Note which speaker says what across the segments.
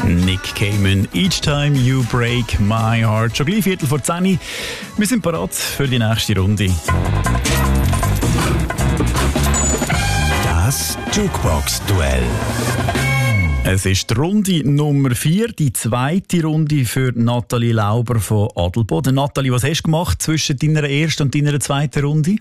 Speaker 1: Nick Cayman, Each Time You Break My Heart. Schon gleich 9:45. Wir sind bereit für die nächste Runde.
Speaker 2: Das Jukebox-Duell.
Speaker 1: Es ist die Runde Nummer 4, die zweite Runde für Nathalie Lauber von Adelboden. Nathalie, was hast du gemacht zwischen deiner ersten und deiner zweiten Runde?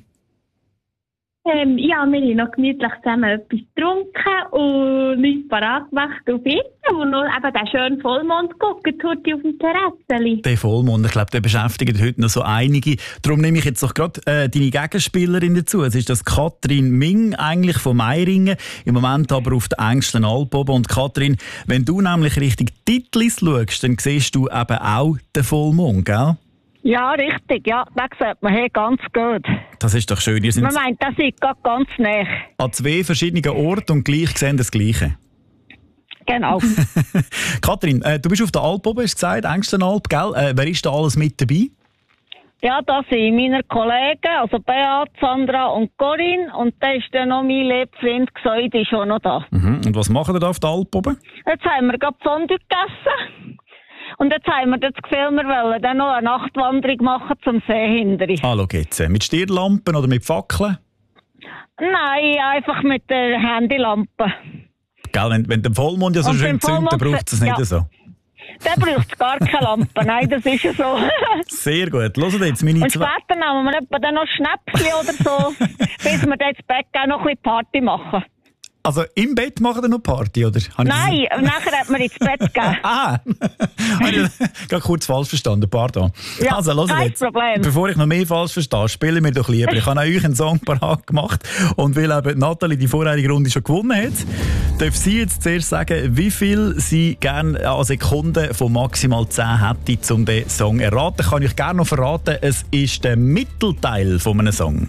Speaker 3: Wir haben noch gemütlich zusammen etwas getrunken und nichts parat gemacht auf Instagram und noch eben den schönen Vollmond geguckt, heute auf dem Terrasseli.
Speaker 1: Der Vollmond, ich glaube, der beschäftigt heute noch so einige. Darum nehme ich jetzt doch gerade deine Gegenspielerin dazu. Es ist das Katrin Ming, eigentlich von Meiringen, im Moment aber auf der engsten Alp oben. Und Katrin, wenn du nämlich Richtung Titlis schaust, dann siehst du eben auch den Vollmond, gell?
Speaker 4: Ja, richtig. Ja, das sieht man hier ganz gut.
Speaker 1: Das ist doch schön. Ihr
Speaker 4: Man meint, das ist gerade ganz nah.
Speaker 1: an zwei verschiedenen Orten und gleich sehen das Gleiche.
Speaker 4: Genau.
Speaker 1: Katrin, du bist auf der Alp oben, hast du gesagt, engsten Alp, gell? Wer ist da alles mit dabei?
Speaker 4: Ja, das sind meine Kollegen, also Beat, Sandra und Corinne. Und da ist dann noch mein Lebfreund Xoi, die ist schon noch da.
Speaker 1: Und was machen ihr da auf der Alp oben?
Speaker 4: Jetzt haben wir gerade Fondue gegessen. Und jetzt haben wir das Gefühl, wir wollen dann noch eine Nachtwanderung machen zum See hinterher.
Speaker 1: Ah, schau jetzt. Mit Stirnlampen oder mit Fackeln?
Speaker 4: Nein, einfach mit der Handylampe.
Speaker 1: Gell, wenn der Vollmond ja so
Speaker 4: Und
Speaker 1: schön
Speaker 4: beim
Speaker 1: zündet, dann
Speaker 4: Vollmond-
Speaker 1: braucht es nicht
Speaker 4: ja.
Speaker 1: so.
Speaker 4: Der braucht gar keine Lampe. Nein, das ist ja so.
Speaker 1: Sehr gut. Hört jetzt meine
Speaker 4: Und
Speaker 1: zwei...
Speaker 4: später nehmen wir etwa dann noch Schnäpschen oder so, bis wir dann ins Bett gehen, noch ein bisschen Party machen.
Speaker 1: Also im Bett machen wir noch Party, oder?
Speaker 4: Nein, nachher hat man ins Bett gegeben.
Speaker 1: Ah! Habe ich gerade kurz falsch verstanden, pardon.
Speaker 4: Ja,
Speaker 1: also, hört
Speaker 4: kein
Speaker 1: jetzt.
Speaker 4: Problem.
Speaker 1: Bevor ich noch mehr falsch verstehe, spielen wir doch lieber. Ich habe auch euch einen Song parat gemacht. Und weil eben Nathalie die vorherige Runde schon gewonnen hat, darf sie jetzt zuerst sagen, wie viel sie gerne an Sekunden von maximal 10 hätte, um den Song zu erraten. Kann ich gerne noch verraten, es ist der Mittelteil von einem Song.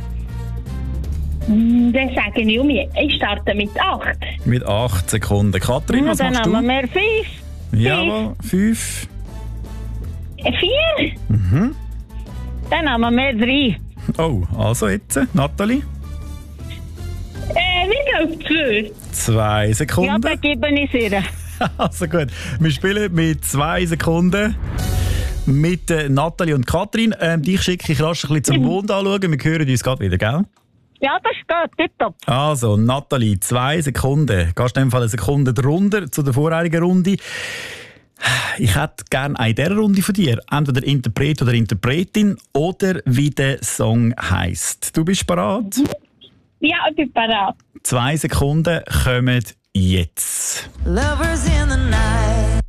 Speaker 3: Dann sage ich um, ich starte mit 8.
Speaker 1: Mit 8 Sekunden. Katrin, was
Speaker 4: Dann
Speaker 1: machst
Speaker 4: nehmen
Speaker 1: du?
Speaker 4: wir 5.
Speaker 1: Jawohl, 5.
Speaker 3: 4?
Speaker 4: Dann nehmen wir 3.
Speaker 1: Oh, also jetzt, Nathalie.
Speaker 3: Wieder auf 2.
Speaker 1: 2
Speaker 4: Ja,
Speaker 1: Sekunden.
Speaker 4: dann gebe ich es ihr.
Speaker 1: Also gut, wir spielen mit 2 Sekunden mit Nathalie und Katrin. Dich schicke ich rasch ein bisschen zum Mond anschauen. Wir hören uns gerade wieder, gell?
Speaker 4: Ja, das geht, tipptopp.
Speaker 1: Also, Nathalie, 2 Sekunden. Gehst du in dem Fall eine Sekunde drunter zu der vorherigen Runde. Ich hätte gerne in dieser Runde von dir entweder Interpret oder Interpretin oder wie der Song heisst. Du bist bereit?
Speaker 3: Ja, ich bin parat.
Speaker 1: 2 Sekunden kommen jetzt.
Speaker 5: Lovers in the night.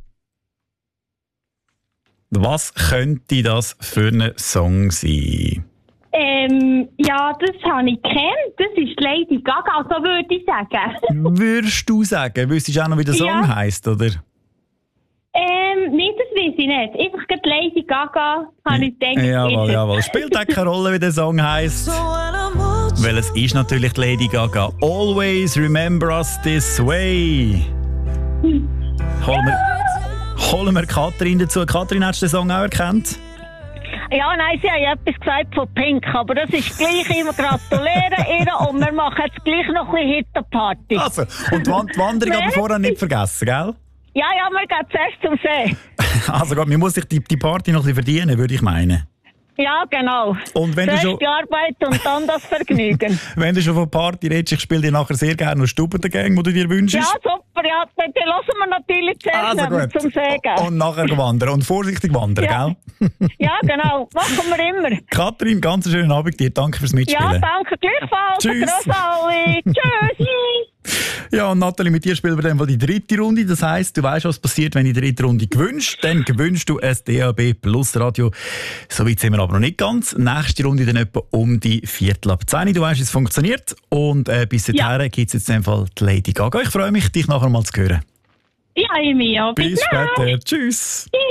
Speaker 1: Was könnte das für ein Song sein?
Speaker 3: Ja, das habe ich kennt. Das ist Lady Gaga, so würde ich sagen.
Speaker 1: Würdest du sagen? Wüsstest du auch noch, wie der Song
Speaker 3: Ja.
Speaker 1: heisst, oder?
Speaker 3: Nein, das weiß ich nicht. Einfach gerade Lady Gaga, habe ich gedacht.
Speaker 1: Jawohl. Spielt auch keine Rolle, wie der Song heisst.
Speaker 5: So when I'm watching.
Speaker 1: Weil es ist natürlich die Lady Gaga. Always remember us this way. Holen wir Katrin dazu. Katrin, hast du den Song auch erkannt?
Speaker 4: Ja, nein, sie haben etwas gesagt von Pink, aber das ist gleich immer gratulieren ihr und wir machen jetzt gleich noch ein bisschen Hitterparty.
Speaker 1: Also, und die Wanderung aber vorher nicht vergessen, gell?
Speaker 4: Ja, wir gehen zuerst zum See.
Speaker 1: Also gut, man muss sich die Party noch ein bisschen verdienen, würde ich meinen.
Speaker 4: Ja, genau.
Speaker 1: Und wenn du
Speaker 4: Zuerst
Speaker 1: schon-
Speaker 4: die Arbeit und dann das Vergnügen.
Speaker 1: Wenn du schon von Party redest, ich spiele dir nachher sehr gerne noch Stubendengang, die du dir wünschst.
Speaker 4: Ja, super, ja, dann lassen wir natürlich zuerst
Speaker 1: Also
Speaker 4: wenn wir
Speaker 1: gut.
Speaker 4: zum See gehen.
Speaker 1: Und nachher wandern. Und vorsichtig wandern,
Speaker 4: Ja.
Speaker 1: gell?
Speaker 4: Ja, genau, machen wir immer.
Speaker 1: Katrin, ganz einen schönen Abend dir. Danke fürs Mitspielen.
Speaker 4: Ja, danke, gleichfalls.
Speaker 1: Tschüss.
Speaker 4: Grüß alle. Tschüss.
Speaker 1: Ja, und Nathalie, mit dir spielen wir dann mal die dritte Runde. Das heisst, du weißt, was passiert, wenn du die dritte Runde gewünscht. Dann gewünscht du ein DAB Plus Radio. So weit sind wir aber noch nicht ganz. Nächste Runde dann etwa um die 9:45. Du weißt, wie es funktioniert. Und bis dahin gibt es jetzt in dem Fall die Lady Gaga. Ich freue mich, dich nachher mal zu hören.
Speaker 3: Ja, ich mich auch.
Speaker 1: Bis
Speaker 3: dann.
Speaker 1: später. Tschüss.
Speaker 3: Tschüss.